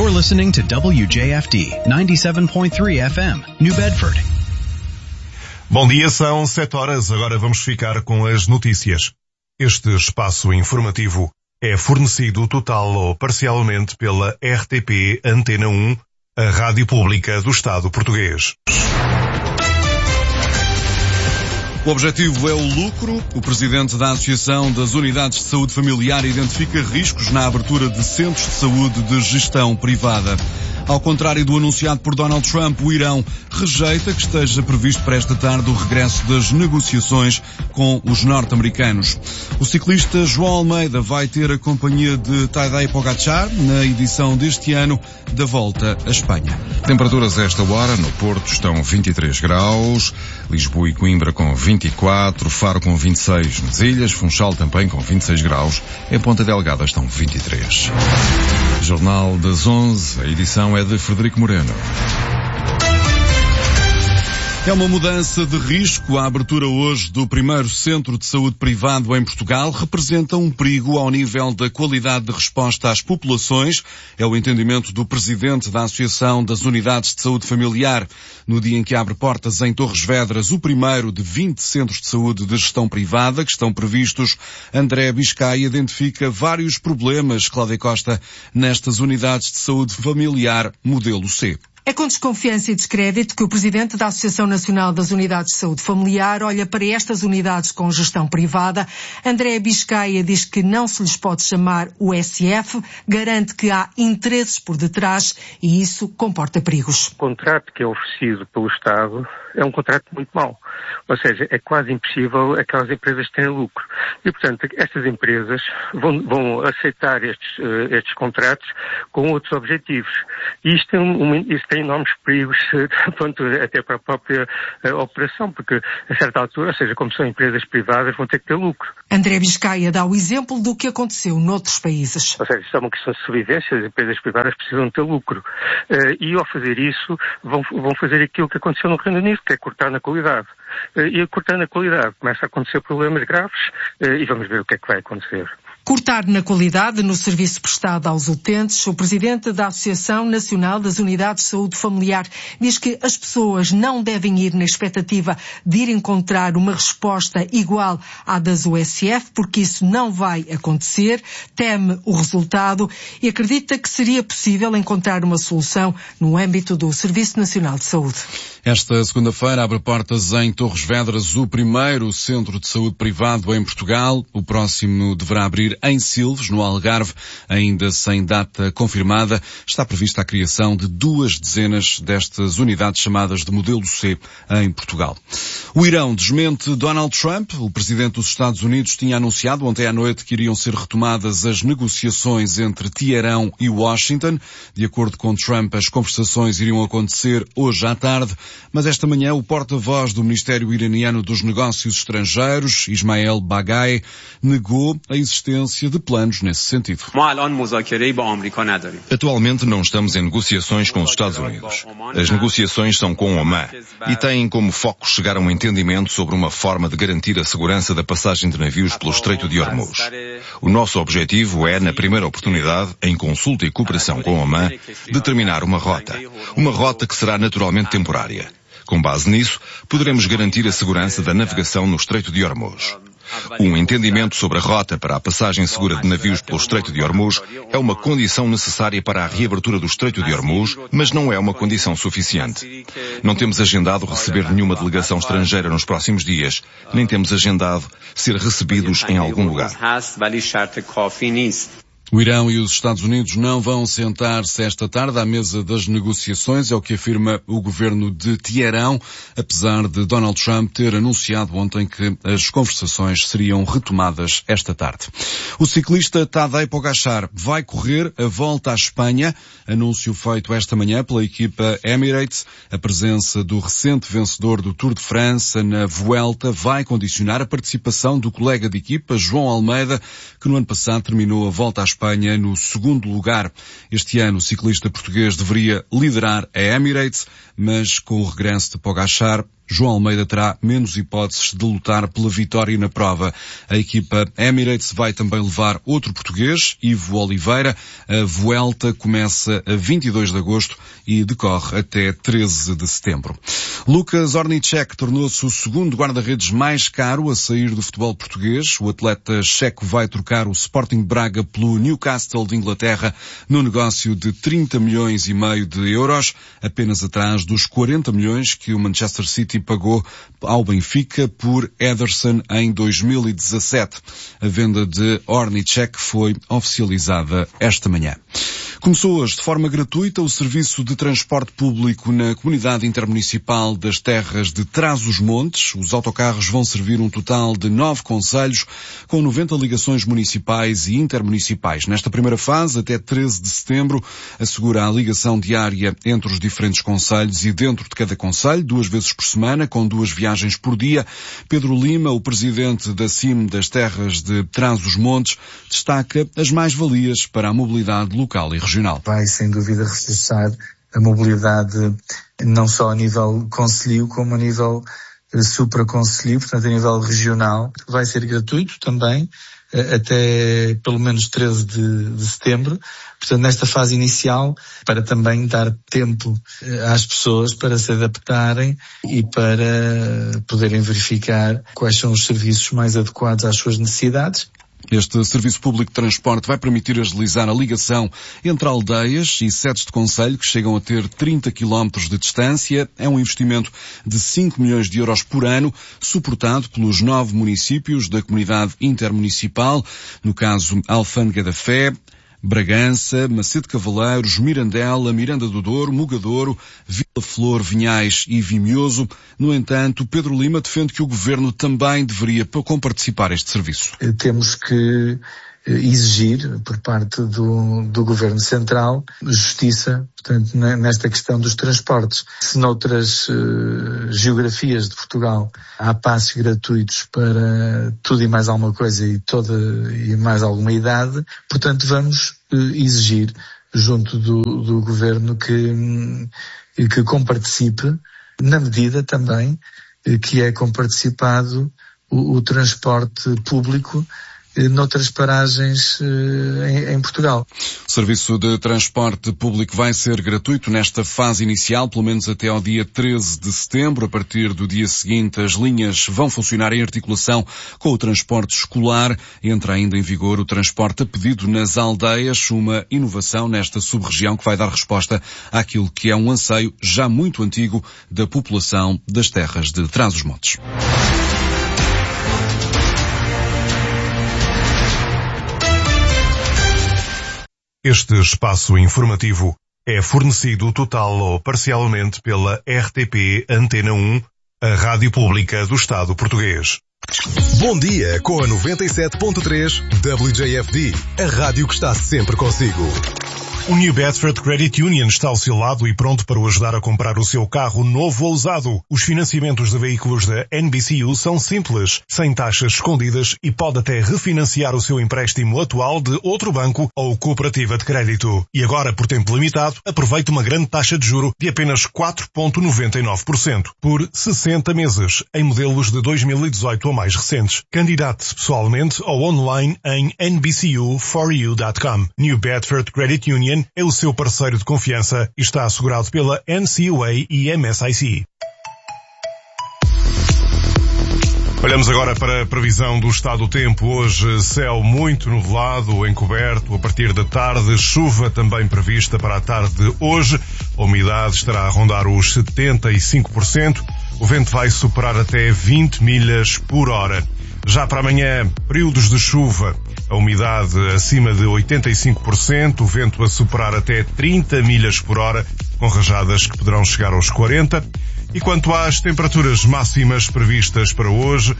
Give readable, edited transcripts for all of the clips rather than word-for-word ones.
You're listening to WJFD 97.3 FM, New Bedford. Bom dia, são 7 horas. Agora vamos ficar com as notícias. Este espaço informativo é fornecido total ou parcialmente pela RTP Antena 1, a Rádio Pública do Estado Português. O objetivo é o lucro. O presidente da Associação das Unidades de Saúde Familiar identifica riscos na abertura de centros de saúde de gestão privada. Ao contrário do anunciado por Donald Trump, o Irão rejeita que esteja previsto para esta tarde o regresso das negociações com os norte-americanos. O ciclista João Almeida vai ter a companhia de Tadej Pogačar na edição deste ano da Volta à Espanha. Temperaturas a esta hora no Porto estão 23 graus, Lisboa e Coimbra com 24, Faro com 26 nas ilhas, Funchal também com 26 graus, em Ponta Delgada estão 23. Jornal das 11, a edição é de Frederico Moreno. É uma mudança de risco. A abertura hoje do primeiro centro de saúde privado em Portugal representa um perigo ao nível da qualidade de resposta às populações. É o entendimento do presidente da Associação das Unidades de Saúde Familiar. No dia em que abre portas em Torres Vedras, o primeiro de 20 centros de saúde de gestão privada que estão previstos, André Biscay identifica vários problemas, Cláudia Costa, nestas unidades de saúde familiar modelo C. É com desconfiança e descrédito que o presidente da Associação Nacional das Unidades de Saúde Familiar olha para estas unidades com gestão privada. André Biscay diz que não se lhes pode chamar USF, garante que há interesses por detrás e isso comporta perigos. O contrato que é oferecido pelo Estado é um contrato muito mau. Ou seja, é quase impossível aquelas empresas terem lucro. E, portanto, estas empresas vão aceitar estes contratos com outros objetivos. E isto tem enormes perigos, até para a própria operação, porque, a certa altura, ou seja, como são empresas privadas, vão ter que ter lucro. André Biscay dá o exemplo do que aconteceu noutros países. Ou seja, isto é uma questão de sobrevivência, as empresas privadas precisam ter lucro. E, ao fazer isso, vão fazer aquilo que aconteceu no Reino Unido, que é cortar na qualidade. E cortando a qualidade começa a acontecer problemas graves e vamos ver o que é que vai acontecer. Cortar na qualidade no serviço prestado aos utentes, o presidente da Associação Nacional das Unidades de Saúde Familiar diz que as pessoas não devem ir na expectativa de ir encontrar uma resposta igual à das USF, porque isso não vai acontecer, teme o resultado e acredita que seria possível encontrar uma solução no âmbito do Serviço Nacional de Saúde. Esta segunda-feira abre portas em Torres Vedras o primeiro centro de saúde privado em Portugal. O próximo deverá abrir em Silves, no Algarve, ainda sem data confirmada. Está prevista a criação de 2 dezenas destas unidades chamadas de modelo C em Portugal. O Irão desmente Donald Trump. O presidente dos Estados Unidos tinha anunciado ontem à noite que iriam ser retomadas as negociações entre Teherão e Washington. De acordo com Trump, as conversações iriam acontecer hoje à tarde. Mas esta manhã o porta-voz do Ministério Iraniano dos Negócios Estrangeiros, Ismael Baghai, negou a existência de planos nesse sentido. Atualmente não estamos em negociações com os Estados Unidos. As negociações são com Omã e têm como foco chegar a um entendimento sobre uma forma de garantir a segurança da passagem de navios pelo Estreito de Hormuz. O nosso objetivo é, na primeira oportunidade, em consulta e cooperação com Omã, determinar uma rota que será naturalmente temporária. Com base nisso, poderemos garantir a segurança da navegação no Estreito de Hormuz. Um entendimento sobre a rota para a passagem segura de navios pelo Estreito de Hormuz é uma condição necessária para a reabertura do Estreito de Hormuz, mas não é uma condição suficiente. Não temos agendado receber nenhuma delegação estrangeira nos próximos dias, nem temos agendado ser recebidos em algum lugar. O Irão e os Estados Unidos não vão sentar-se esta tarde à mesa das negociações, é o que afirma o governo de Teherão, apesar de Donald Trump ter anunciado ontem que as conversações seriam retomadas esta tarde. O ciclista Tadej Pogačar vai correr a Volta à Espanha, anúncio feito esta manhã pela equipa Emirates. A presença do recente vencedor do Tour de França na Vuelta vai condicionar a participação do colega de equipa, João Almeida, que no ano passado terminou a Volta à Espanha Espanha no segundo lugar. Este ano o ciclista português deveria liderar a Emirates, mas com o regresso de Pogačar, João Almeida terá menos hipóteses de lutar pela vitória na prova. A equipa Emirates vai também levar outro português, Ivo Oliveira. A Vuelta começa a 22 de agosto e decorre até 13 de setembro. Lucas Horníček tornou-se o segundo guarda-redes mais caro a sair do futebol português. O atleta checo vai trocar o Sporting Braga pelo Newcastle de Inglaterra no negócio de 30 milhões e meio de euros, apenas atrás dos 40 milhões que o Manchester City pagou ao Benfica por Ederson em 2017. A venda de Horníček foi oficializada esta manhã. Começou hoje de forma gratuita o serviço de transporte público na comunidade intermunicipal das terras de Trás-os-Montes. Os autocarros vão servir um total de 9 concelhos, com 90 ligações municipais e intermunicipais. Nesta primeira fase, até 13 de setembro, assegura a ligação diária entre os diferentes concelhos e dentro de cada concelho, 2 vezes por semana, com 2 viagens por dia. Pedro Lima, o presidente da CIM das terras de Trás-os-Montes, destaca as mais-valias para a mobilidade local e regional. Vai, sem dúvida, reforçar a mobilidade não só a nível concelhio, como a nível supraconcelhio, portanto a nível regional. Vai ser gratuito também, até pelo menos 13 de setembro. Portanto, nesta fase inicial, para também dar tempo às pessoas para se adaptarem e para poderem verificar quais são os serviços mais adequados às suas necessidades. Este serviço público de transporte vai permitir agilizar a ligação entre aldeias e sedes de concelho que chegam a ter 30 km de distância. É um investimento de 5 milhões de euros por ano, suportado pelos 9 municípios da comunidade intermunicipal, no caso Alfândega da Fé, Bragança, Macedo Cavaleiros, Mirandela, Miranda do Douro, Mugadouro, Vila Flor, Vinhais e Vimioso. No entanto, Pedro Lima defende que o Governo também deveria comparticipar este serviço. Temos que exigir, por parte do Governo Central, justiça, portanto, nesta questão dos transportes. Se noutras geografias de Portugal há passos gratuitos para tudo e mais alguma coisa e mais alguma idade, portanto vamos exigir junto do Governo que comparticipe, na medida também que é comparticipado o transporte público noutras paragens em Portugal. O serviço de transporte público vai ser gratuito nesta fase inicial, pelo menos até ao dia 13 de setembro. A partir do dia seguinte, as linhas vão funcionar em articulação com o transporte escolar. Entra ainda em vigor o transporte a pedido nas aldeias, uma inovação nesta sub-região que vai dar resposta àquilo que é um anseio já muito antigo da população das terras de Trás-os-Montes. Este espaço informativo é fornecido total ou parcialmente pela RTP Antena 1, a rádio pública do Estado português. Bom dia com a 97.3 WJFD, a rádio que está sempre consigo. O New Bedford Credit Union está ao seu lado e pronto para o ajudar a comprar o seu carro novo ou usado. Os financiamentos de veículos da NBCU são simples, sem taxas escondidas e pode até refinanciar o seu empréstimo atual de outro banco ou cooperativa de crédito. E agora, por tempo limitado, aproveite uma grande taxa de juro de apenas 4,99% por 60 meses, em modelos de 2018 ou mais recentes. Candidate-se pessoalmente ou online em nbcu4u.com. New Bedford Credit Union é o seu parceiro de confiança e está assegurado pela NCUA e MSIC. Olhamos agora para a previsão do estado do tempo. Hoje, céu muito nublado, encoberto. A partir da tarde, chuva também prevista para a tarde de hoje. A umidade estará a rondar os 75%. O vento vai superar até 20 milhas por hora. Já para amanhã, períodos de chuva. A umidade acima de 85%, o vento a superar até 30 milhas por hora, com rajadas que poderão chegar aos 40. E quanto às temperaturas máximas previstas para hoje,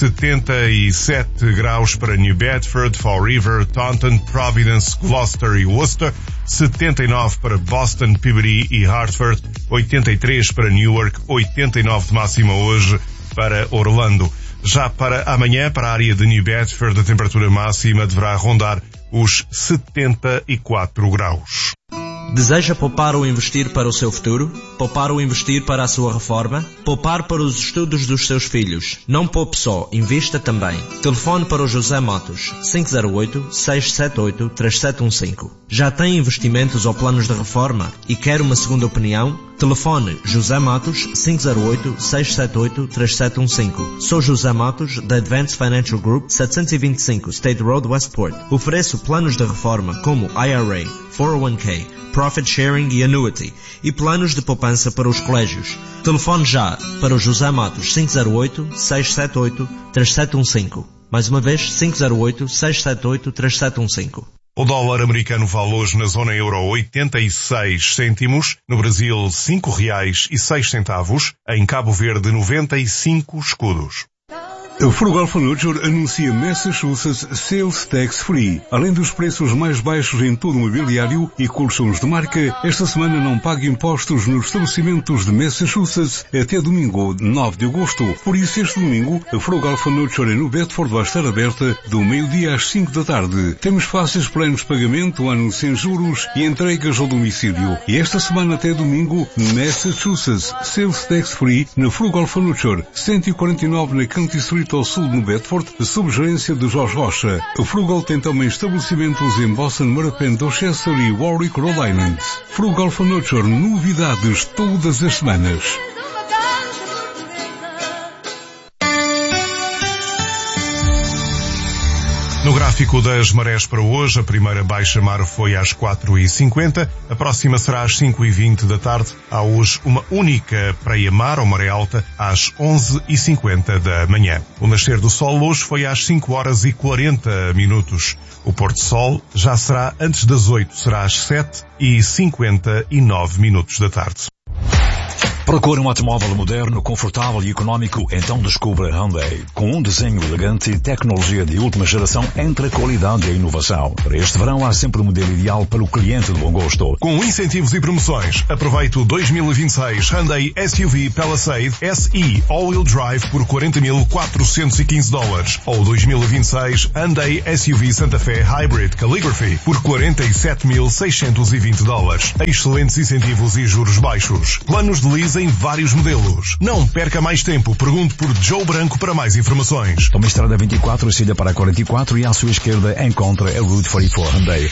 77 graus para New Bedford, Fall River, Taunton, Providence, Gloucester e Worcester, 79 para Boston, Peabody e Hartford, 83 para Newark, 89 de máxima hoje para Orlando. Já para amanhã, para a área de New Bedford, a temperatura máxima deverá rondar os 74 graus. Deseja poupar ou investir para o seu futuro? Poupar ou investir para a sua reforma? Poupar para os estudos dos seus filhos? Não poupe só, invista também. Telefone para o José Matos, 508-678-3715. Já tem investimentos ou planos de reforma e quer uma segunda opinião? Telefone José Matos, 508-678-3715. Sou José Matos, da Advanced Financial Group, 725 State Road, Westport. Ofereço planos de reforma como IRA, 401k, Profit Sharing e Annuity, e planos de poupança para os colégios. Telefone já para o José Matos, 508-678-3715. Mais uma vez, 508-678-3715. O dólar americano vale hoje na zona euro 86 cêntimos, no Brasil R$5,06, em Cabo Verde 95 escudos. A Frugal Furniture anuncia Massachusetts Sales Tax Free. Além dos preços mais baixos em todo o mobiliário e colchões de marca, esta semana não paga impostos nos estabelecimentos de Massachusetts até domingo, 9 de agosto. Por isso, este domingo, a Frugal Furniture no Bedford vai estar aberta do meio-dia às 5 da tarde. Temos fáceis planos de pagamento, anos sem juros e entregas ao domicílio. E esta semana até domingo, Massachusetts Sales Tax Free na Frugal Furniture, 149 na County Street ao sul no Bedford, sob gerência de Jorge Rocha. A Frugal tem também estabelecimentos em Boston, Mattapan, Dorchester e Warwick, Rhode Island. Frugal Furniture, novidades todas as semanas. No gráfico das marés para hoje, a primeira baixa-mar foi às 4h50, a próxima será às 5h20 da tarde. Há hoje uma única praia-mar, ou maré alta, às 11h50 da manhã. O nascer do sol hoje foi às 5h40. O pôr-do-sol já será antes das 8, será às 7h59 da tarde. Procura um automóvel moderno, confortável e económico? Então descubra Hyundai. Com um desenho elegante e tecnologia de última geração entre a qualidade e a inovação. Para este verão há sempre o modelo ideal para o cliente de bom gosto. Com incentivos e promoções, aproveite o 2026 Hyundai SUV Palisade SE All-Wheel Drive por $40.415 ou 2026 Hyundai SUV Santa Fe Hybrid Calligraphy por $47.620. Excelentes incentivos e juros baixos. Planos de lease em vários modelos. Não perca mais tempo. Pergunte por Joe Branco para mais informações. Toma a estrada 24, siga para a 44 e à sua esquerda encontra a Route 44 Hyundai.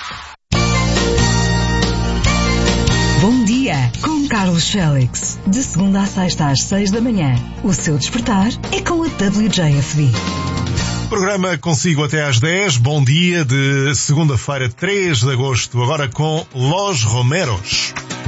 Bom dia, com Carlos Félix. De segunda a sexta às 6 da manhã. O seu despertar é com a WJFD. Programa consigo até às 10. Bom dia de segunda-feira, 3 de agosto. Agora com Los Romeros.